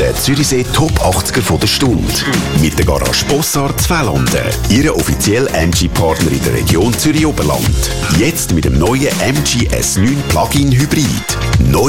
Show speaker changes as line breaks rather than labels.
der Zürichsee Top 80er von der Stunde. Mit der Garage Bossard Zwellanden. Ihre offizielle MG-Partner in der Region Zürich-Oberland. Jetzt mit dem neuen MG S9 Plug-in Hybrid. Neu